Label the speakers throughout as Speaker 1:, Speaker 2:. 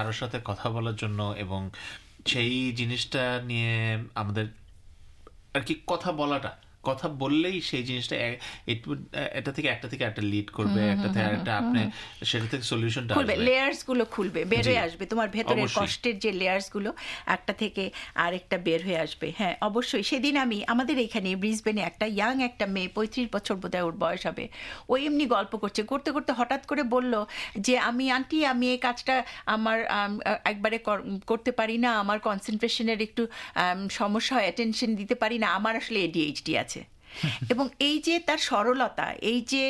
Speaker 1: কারোর সাথে কথা বলার জন্য এবং সেই জিনিসটা নিয়ে আমাদের আর কি কথা বললেই সেই জিনিসটা এটা থেকে একটা লিড করবে, একটা থেকে একটা, আপনি সেটা থেকে সলিউশনটা আসবে,
Speaker 2: লেয়ার্স গুলো খুলবে, বের হয়ে আসবে, তোমার ভেতরের কষ্টের যে লেয়ার্স গুলো একটা থেকে আরেকটা বের হয়ে আসবে। হ্যাঁ অবশ্যই। সেদিন আমাদের এখানে ব্রিসবেনে একটা একটা মেয়ে 35 বছর বোধহয় ওর বয়স হবে, ও এমনি গল্প করতে করতে হঠাৎ করে বলল যে আন্টি আমি এই কাজটা আমার একবারে করতে পারি না, আমার কনসেন্ট্রেশনের একটু সমস্যা হয়, অ্যাটেনশন দিতে পারি না, আমার আসলে ADHD আছে। এবং এই যে তার সরলতা, এই যে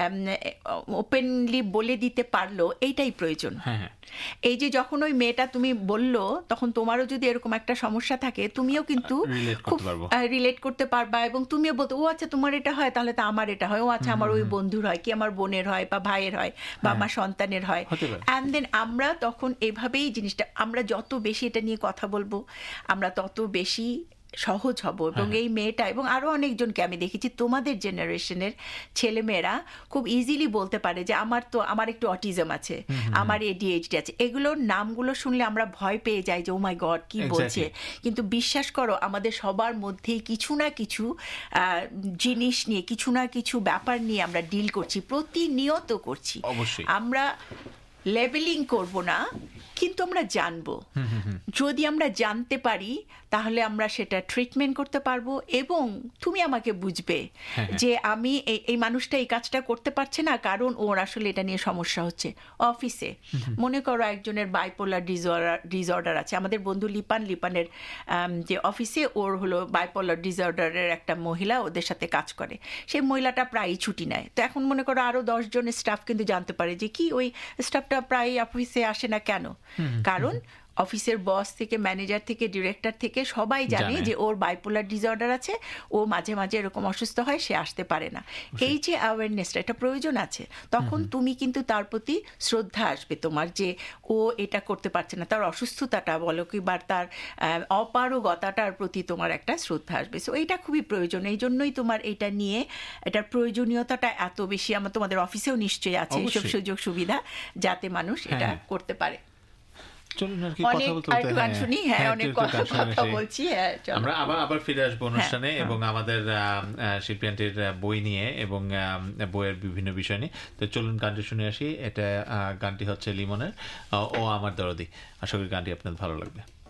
Speaker 2: ওপেনলি বলে দিতে পারলো, এইটাই প্রয়োজন। এই যে যখন ওই মেয়েটা তুমি বললো, তখন তোমারও যদি এরকম একটা সমস্যা থাকে তুমিও কিন্তু খুব রিলেট করতে পারবা, এবং তুমিও বলতো ও আচ্ছা তোমার এটা হয়, তাহলে তো আমার এটা হয়, ও আচ্ছা আমার ওই বন্ধুর হয়, কি আমার বোনের হয় বা ভাইয়ের হয় বা আমার সন্তানের হয়। অ্যান্ড দেন আমরা তখন এভাবেই জিনিসটা, আমরা যত বেশি এটা নিয়ে কথা বলবো আমরা তত বেশি সহজ হব। এবং এই মেয়েটা এবং আরো অনেকজনকে আমি দেখেছি, তোমাদের জেনারেশনের ছেলেমেয়েরা খুব ইজিলি বলতে পারে যে আমার একটু অটিজম আছে, আমার ADHD আছে। এগুলোর নামগুলো শুনলে আমরা ভয় পেয়ে যাই যে ও মাই গড কি বলছে, কিন্তু বিশ্বাস করো আমাদের সবার মধ্যেই কিছু না কিছু জিনিস নিয়ে, কিছু না কিছু ব্যাপার নিয়ে আমরা ডিল করছি, প্রতিনিয়ত করছি। আমরা লেবেলিং করব না, কিন্তু আমরা জানবো। যদি আমরা জানতে পারি তাহলে আমরা সেটা ট্রিটমেন্ট করতে পারবো, এবং তুমি আমাকে বুঝবে যে আমি এই মানুষটা এই কাজটা করতে পারছে না কারণ ওর আসলে এটা নিয়ে সমস্যা হচ্ছে। অফিসে মনে করো একজনের বাইপোলার ডিসঅর্ডার আছে, আমাদের বন্ধু লিপানের যে অফিসে ওর হলো বাইপোলার ডিসঅর্ডারের একটা মহিলা ওদের সাথে কাজ করে, সেই মহিলাটা প্রায়ই ছুটি নেয়। তো এখন মনে করো আরো 10 জনের স্টাফ কিন্তু জানতে পারে যে কি ওই স্টাফটা প্রায় অফিসে আসে না কেন, কারণ অফিসের বস থেকে ম্যানেজার থেকে ডিরেক্টর থেকে সবাই জানে যে ওর বাইপোলার ডিসঅর্ডার আছে, ও মাঝে মাঝে এরকম অসুস্থ হয়, সে আসতে পারে না। এই যে অ্যাওয়ারনেসটা, এটা প্রয়োজন আছে। তখন তুমি কিন্তু তার প্রতি শ্রদ্ধা আসবে তোমার, যে ও এটা করতে পারছে না, তার অসুস্থতাটা বলো কি বা তার অপারগতাটার প্রতি তোমার একটা শ্রদ্ধা আসবে। সো এইটা খুবই প্রয়োজন। এই জন্যই তোমার এটা নিয়ে এটার প্রয়োজনীয়তাটা এত বেশি। তোমাদের অফিসেও নিশ্চয়ই আছে এইসব সুযোগ সুবিধা যাতে মানুষ এটা করতে পারে।
Speaker 1: আমরা আবার ফিরে আসবো অনুষ্ঠানে এবং আমাদের শিল্পী আন্টির বই নিয়ে এবং বইয়ের বিভিন্ন বিষয় নিয়ে। তো চলুন গানটি শুনে আসি। এটা গানটি হচ্ছে লিমনের ও আমার দরদি। আশা করি গানটি আপনাদের ভালো লাগবে।